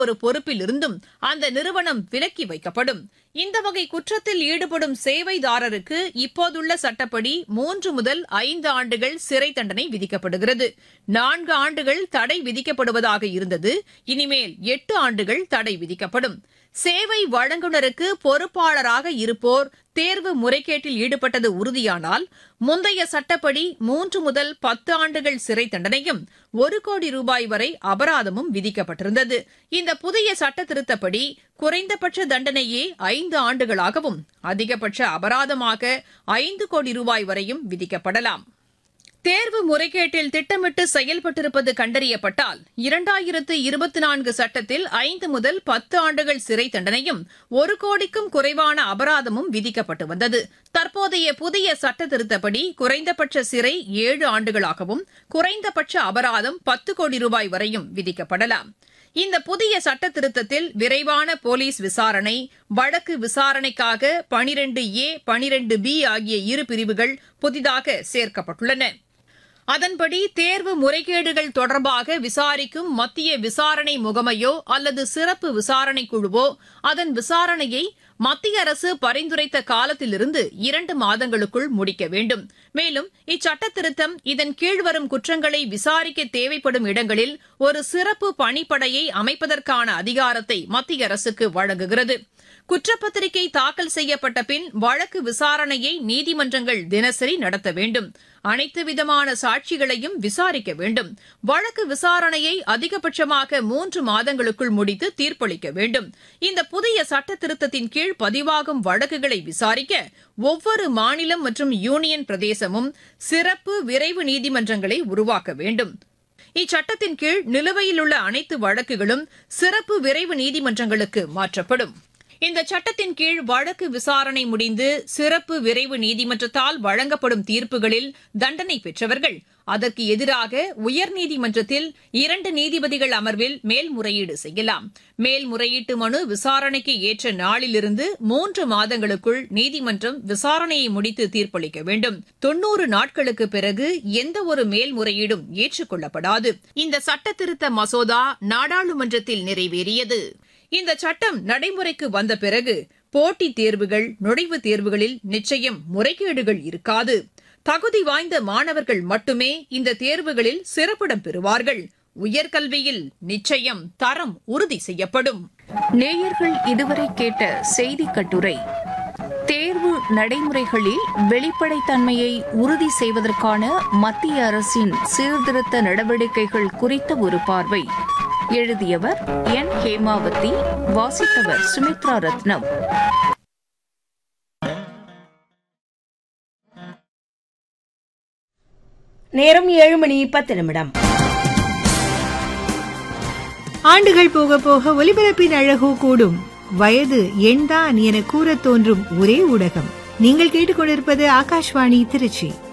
ஒரு பொறுப்பிலிருந்தும் அந்த நிறுவனம் விலக்கி வைக்கப்படும். இந்த வகை குற்றத்தில் ஈடுபடும் சேவைதாரருக்கு இப்போதுள்ள சட்டப்படி 3 முதல் 5 ஆண்டுகள் சிறை தண்டனை விதிக்கப்படுகிறது. 4 ஆண்டுகள் தடை விதிக்கப்படுவதாக இருந்தது. இனிமேல் 8 ஆண்டுகள் தடை விதிக்கப்படும். சேவை வழங்குநருக்கு பொறுப்பாளராக இருப்போர் தேர்வு முறைகேட்டில் ஈடுபட்டது உறுதியானால் முந்தைய சட்டப்படி 3 முதல் 10 ஆண்டுகள் சிறை தண்டனையும் 1 கோடி ரூபாய் வரை அபராதமும் விதிக்கப்பட்டிருந்தது. இந்த புதிய சட்ட திருத்தப்படி குறைந்தபட்ச தண்டனையே 5 ஆண்டுகளாகவும் அதிகபட்ச அபராதமாக 5 கோடி ரூபாய் வரையும் விதிக்கப்படலாம். தேர்வு முறைகேட்டில் திட்டமிட்டு செயல்பட்டிருப்பது கண்டறியப்பட்டால் 2024 சட்டத்தில் 5 முதல் 10 ஆண்டுகள் சிறை தண்டனையும் 1 கோடிக்கும் குறைவான அபராதமும் விதிக்கப்பட்டு வந்தது. தற்போதைய புதிய சட்ட திருத்தப்படி குறைந்தபட்ச சிறை 7 ஆண்டுகளாகவும் குறைந்தபட்ச அபராதம் 10 கோடி ரூபாய் வரையும் விதிக்கப்படலாம். இந்த புதிய சட்ட திருத்தத்தில் விரைவான போலீஸ் விசாரணை, வழக்கு விசாரணைக்காக 12A, 12B ஆகிய 2 பிரிவுகள் புதிதாக சேர்க்கப்பட்டுள்ளன. அதன்படி தேர்வு முறைகேடுகள் தொடர்பாக விசாரிக்கும் மத்திய விசாரணை முகமையோ அல்லது சிறப்பு விசாரணை குழுவோ அதன் விசாரணையை மத்திய அரசு பரிந்துரைத்த காலத்திலிருந்து 2 மாதங்களுக்குள் முடிக்க வேண்டும். மேலும் இச்சட்ட திருத்தம் இதன் கீழ் வரும் குற்றங்களை விசாரிக்க தேவைப்படும் இடங்களில் ஒரு சிறப்பு பணிப்படையை அமைப்பதற்கான அதிகாரத்தை மத்திய அரசுக்கு வழங்குகிறது. குற்றப்பத்திரிகை தாக்கல் செய்யப்பட்ட பின் வழக்கு விசாரணையை நீதிமன்றங்கள் தினசரி நடத்த வேண்டும். அனைத்து விதமான சாட்சிகளையும் விசாரிக்க வேண்டும். வழக்கு விசாரணையை அதிகபட்சமாக 3 மாதங்களுக்குள் முடித்து தீர்ப்பளிக்க வேண்டும். இந்த புதிய சட்ட திருத்தத்தின் கீழ் பதிவாகும் வழக்குகளை விசாரிக்க ஒவ்வொரு மாநிலம் மற்றும் யூனியன் பிரதேசமும் சிறப்பு விரைவு நீதிமன்றங்களை உருவாக்க வேண்டும். இச்சட்டத்தின் கீழ் நிலுவையில் உள்ள அனைத்து வழக்குகளும் சிறப்பு விரைவு நீதிமன்றங்களுக்கு மாற்றப்படும். இந்த சட்டத்தின் கீழ் வழக்கு விசாரணை முடிந்து சிறப்பு விரைவு நீதிமன்றத்தால் வழங்கப்படும் தீர்ப்புகளில் தண்டனை பெற்றவர்கள் அதற்கு எதிராக உயர்நீதிமன்றத்தில் 2 நீதிபதிகள் அமர்வில் மேல்முறையீடு செய்யலாம். மேல்முறையீட்டு மனு விசாரணைக்கு ஏற்ற நாளிலிருந்து 3 மாதங்களுக்குள் நீதிமன்றம் விசாரணையை முடித்து தீர்ப்பளிக்க வேண்டும். 90 நாட்களுக்கு பிறகு எந்தவொரு மேல்முறையீடும் ஏற்றுக்கொள்ளப்படாது. இந்த சட்ட திருத்த மசோதா நாடாளுமன்றத்தில் நிறைவேறியது. இந்த சட்டம் நடைமுறைக்கு வந்த பிறகு போட்டித் தேர்வுகள், நுழைவுத் தேர்வுகளில் நிச்சயம் முறைகேடுகள் இருக்காது. தகுதி வாய்ந்த மாணவர்கள் மட்டுமே இந்த தேர்வுகளில் சிறப்பிடம் பெறுவார்கள். உயர்கல்வியில் நிச்சயம் தரம் உறுதி செய்யப்படும். நேயர்கள் இதுவரை கேட்ட செய்தி கட்டுரை தேர்வு நடைமுறைகளில் வெளிப்படைத்தன்மையை உறுதி செய்வதற்கான மத்திய அரசின் சீர்திருத்த நடவடிக்கைகள் குறித்த ஒரு பார்வை. எழுதியவர் என். ஹேமாவதி, வாசித்தவர் சுமித்ரா ரத்னம். நேரம் 7:10. ஆண்டுகள் போக போக ஒலிபரப்பின் அழகோ கூடும். வயது எண்தான் என கூறத் தோன்றும் ஒரே ஊடகம். நீங்கள் கேட்டுக்கொண்டிருப்பது ஆகாஷ்வாணி திருச்சி.